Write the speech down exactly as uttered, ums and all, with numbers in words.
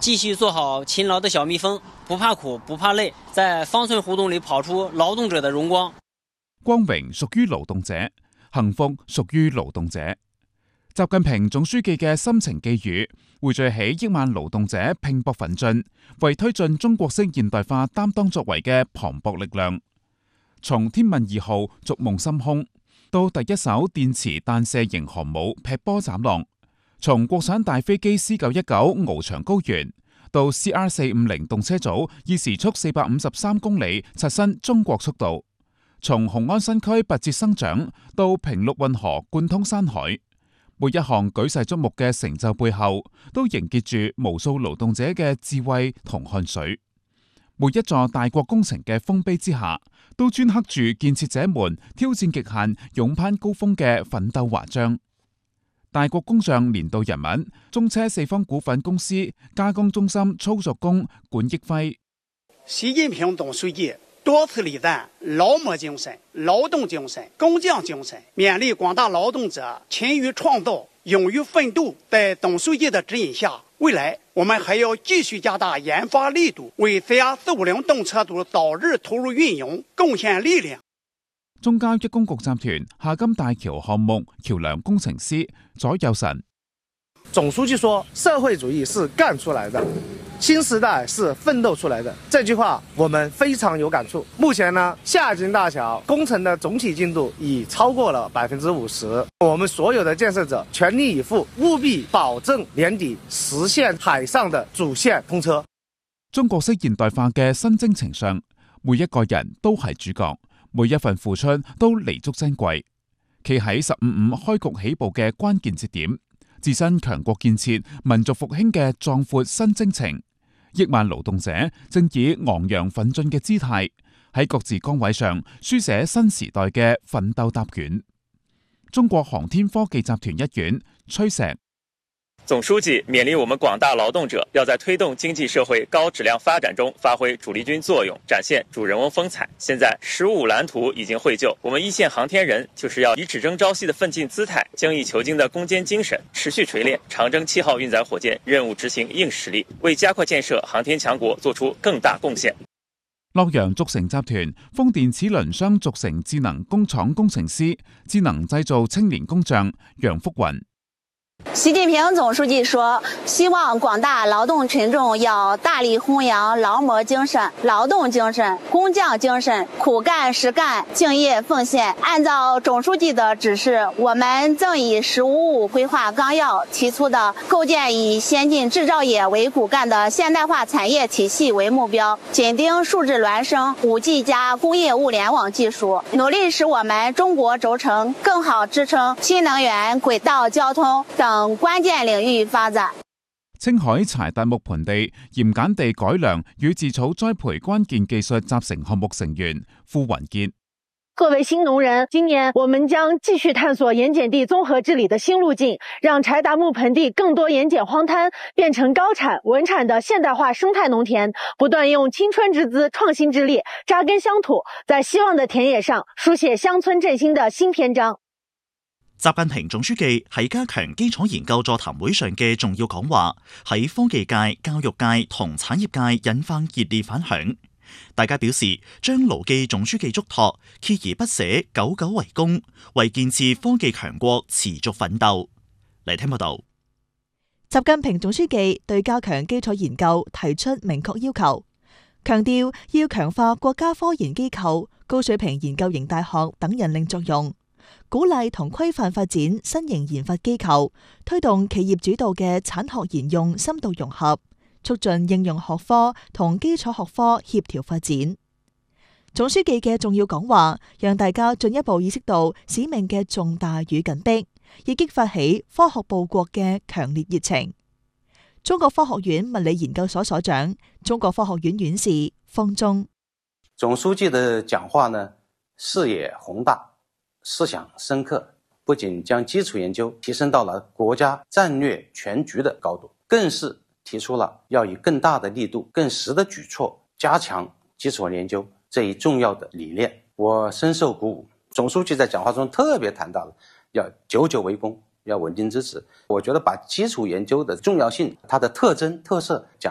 继续做好勤劳的小蜜蜂，不怕苦，不怕累，在方寸胡同里跑出勞動者的榮光。 光榮屬於勞動者，幸福屬於勞動者。習近平總書記嘅深情寄語，匯聚起億萬勞動者拼搏奮進，為推進中國式現代化擔當作為嘅磅礴力量。從天問二號逐夢深空，到第一艘電磁彈射型航母劈波斬浪，從國產大飛機 C 九一九翱翔高原，到 C R 四五零動車組以時速四百五十三公里刷新中國速度，從雄安新區拔節生長，到平陸運河貫通山海。每一項舉世矚目嘅成就背後，都凝結住無數勞動者嘅智慧同汗水。每一座大國工程嘅豐碑之下，都鐫刻住建設者們挑戰極限、勇攀高峰嘅奮鬥華章。大國工匠年度人物，中車四方股份公司加工中心操作工管益輝。 習近平總書記多次禮讚勞模精神、勞動精神、工匠精神，勉勵廣大勞動者勤於創造、勇於奮鬥。在董書記的指引下，未來我們還要繼續加大研發力度，為 C R 四五零動車組早日投入運營貢獻力量。 中交一公局集團夏金大橋項目橋樑工程師左右神。 總書記說，社會主義是幹出來的，新時代是奮鬥出來的。這句話我們非常有感觸。目前呢，夏金大橋工程的總體進度已超過了百分之五十。我們所有的建設者全力以赴，務必保證年底實現海上的主線通車。 中國式現代化嘅新征程上，每一個人都係主角，每一份付出都彌足珍貴。企喺十五五開局起步嘅關鍵節點，置身強國建設、民族復興嘅壯闊新征程，億萬勞動者正以昂揚奮進嘅姿態，喺各自崗位上書寫新時代嘅奮鬥答卷。中國航天科技集團一員崔石。 總書記勉勵我們廣大勞動者，要在推動經濟社會高質量發展中發揮主力軍作用，展現主人翁風采。現在十五藍圖已經繪就，我們一線航天人就是要以只爭朝夕的奮進姿態、精益求精的攻堅精神，持續錘煉長征七號運載火箭任務執行硬實力，為加快建設航天強國做出更大貢獻。 洛陽軸承集團風電齒輪雙軸承智能工廠工程師、智能製造青年工匠楊福雲。 習近平總書記說，希望廣大勞動群眾要大力弘揚勞模精神、勞動精神、工匠精神，苦幹實幹、敬業奉獻。按照總書記的指示，我們正以“十五五”規劃綱要提出的構建以先進製造業為骨幹的現代化產業體系為目標，緊盯數字孿生、五 G 加工業物聯網技術，努力使我們中國軸承更好支撐新能源、軌道交通等等關鍵領域發展。 青海柴達木盆地鹽鹼地改良與自草栽培關鍵技術集成項目成員傅雲傑。 各位新農人，今年我們將繼續探索鹽鹼地綜合治理的新路徑，讓柴達木盆地更多鹽鹼荒灘變成高產穩產的現代化生態農田，不斷用青春之姿、創新之力扎根鄉土，在希望的田野上書寫鄉村振興的新篇章。 習近平總書記喺加強基礎研究座談會上嘅重要講話，喺科技界、教育界同產業界引發熱烈反響。大家表示將牢記總書記囑託，鍥而不捨，久久為功，為建設科技強國持續奮鬥。嚟聽報道。 習近平總書記對加強基礎研究提出明確要求，強調要強化國家科研機構、高水平研究型大學等引領作用，鼓勵同規範發展新型研發機構，推動企業主導嘅產學研用深度融合，促進應用學科同基礎學科協調發展。總書記嘅重要講話，讓大家進一步意識到使命嘅重大與緊迫，亦激發起科學報國嘅強烈熱情。中國科學院物理研究所所長、中國科學院院士方忠。 總書記的講話呢，視野宏大，思想深刻，不僅將基礎研究提升到了國家戰略全局的高度，更是提出了要以更大的力度、更實的舉措加強基礎研究這一重要的理念。我深受鼓舞。總書記在講話中特別談到了要久久為功，要穩定支持。我覺得把基礎研究的重要性、它的特徵特色講